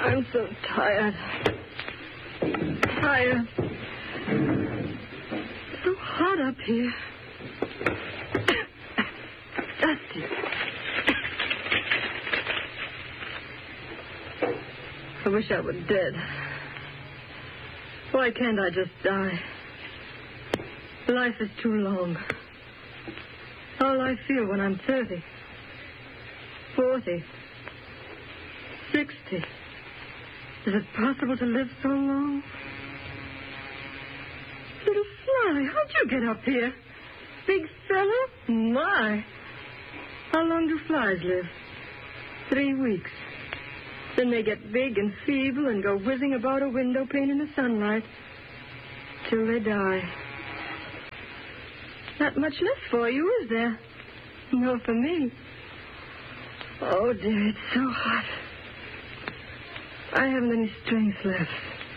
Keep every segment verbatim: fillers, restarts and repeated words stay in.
I'm so tired. Tired. So hot up here. Dusty. I wish I were dead. Why can't I just die? Life is too long. All I feel when I'm thirty, forty, sixty. Is it possible to live so long? Little fly, how'd you get up here? Big fella? My. How long do flies live? Three weeks. Then they get big and feeble and go whizzing about a window pane in the sunlight till they die. Not much left for you, is there? No, for me. Oh, dear, it's so hot. I haven't any strength left.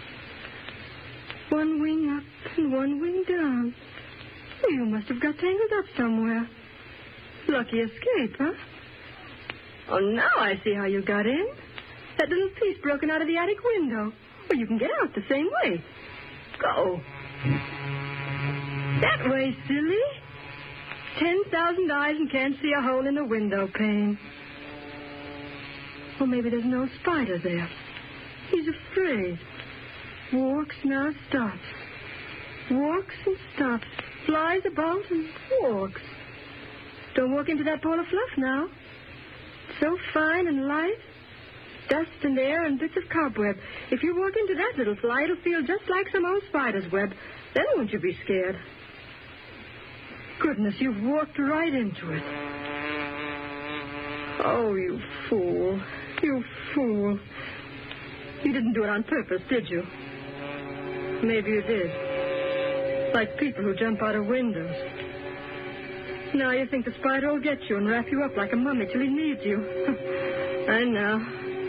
One wing up and one wing down. Oh, you must have got tangled up somewhere. Lucky escape, huh? Oh, now I see how you got in. That little piece broken out of the attic window. Well, you can get out the same way. Go. That way, silly. Ten thousand eyes and can't see a hole in the window pane. Or maybe there's no spider there. He's afraid. Walks, now stops. Walks and stops. Flies about and walks. Don't walk into that ball of fluff now. So fine and light. Dust and air and bits of cobweb. If you walk into that little fly, it'll feel just like some old spider's web. Then won't you be scared? Goodness, you've walked right into it. Oh, you fool. You fool. You didn't do it on purpose, did you? Maybe you did. Like people who jump out of windows. Now you think the spider will get you and wrap you up like a mummy till he needs you. I know.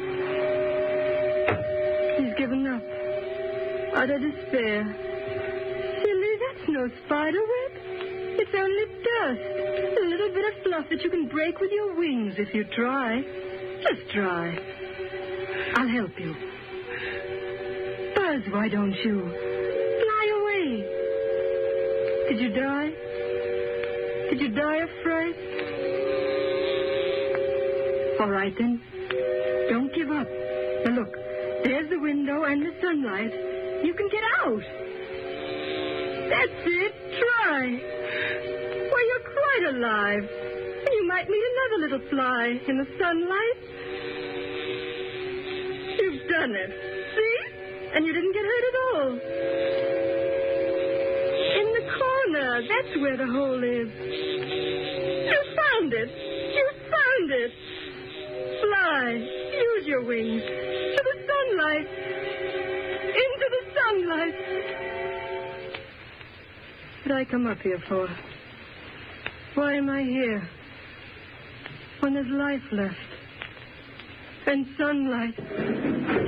He's given up. Utter despair. Silly, that's no spider web. It's only dust. A little bit of fluff that you can break with your wings if you try. Just try. I'll help you. Buzz, why don't you? Fly away. Did you die? Did you die of fright? All right, then. Don't give up. Now, look. There's the window and the sunlight. You can get out. That's it. Try. Why, you're quite alive. You might meet another little fly in the sunlight. You've done it. See? And you didn't get hurt at all. In the corner. That's where the hole is. You found it. You found it. Fly. Use your wings. To the sunlight. Into the sunlight. What did I come up here for? Why am I here? When there's life left. And sunlight.